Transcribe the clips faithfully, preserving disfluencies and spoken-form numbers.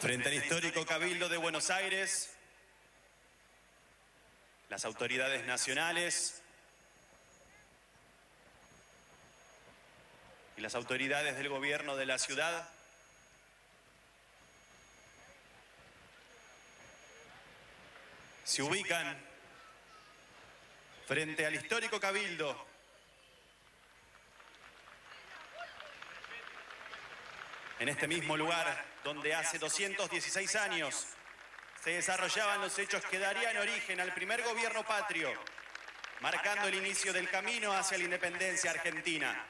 Frente al histórico Cabildo de Buenos Aires, las autoridades nacionales y las autoridades del gobierno de la ciudad se ubican frente al histórico Cabildo en este mismo lugar donde hace doscientos dieciséis años se desarrollaban los hechos que darían origen al primer gobierno patrio, marcando el inicio del camino hacia la independencia argentina.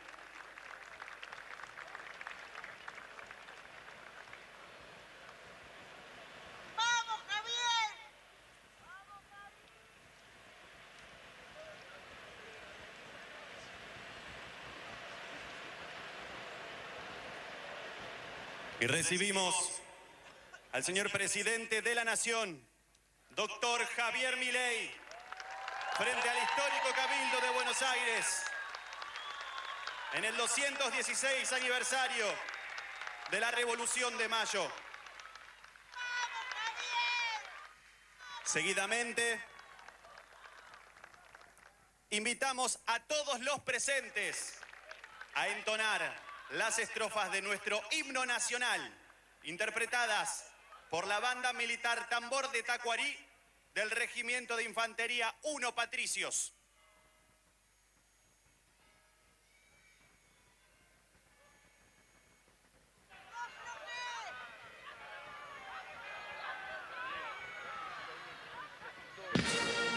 ¡Vamos, Javier! ¡Vamos, Javier! Y recibimos al señor presidente de la Nación, doctor Javier Milei, frente al histórico Cabildo de Buenos Aires, en el doscientos dieciséis aniversario de la Revolución de Mayo. ¡Vamos, Javier! Seguidamente, invitamos a todos los presentes a entonar las estrofas de nuestro himno nacional, interpretadas por la Banda Militar Tambor de Tacuarí del Regimiento de Infantería uno Patricios.